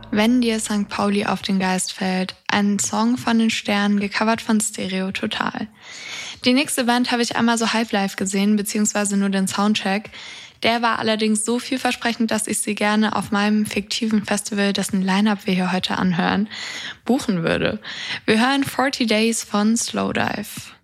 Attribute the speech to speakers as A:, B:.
A: Wenn dir St. Pauli auf den Geist fällt, ein Song von den Sternen, gecovert von Stereo Total. Die nächste Band habe ich einmal so halb live gesehen, beziehungsweise nur den Soundcheck. Der war allerdings so vielversprechend, dass ich sie gerne auf meinem fiktiven Festival, dessen Line-Up wir hier heute anhören, buchen würde. Wir hören 40 Days von Slowdive.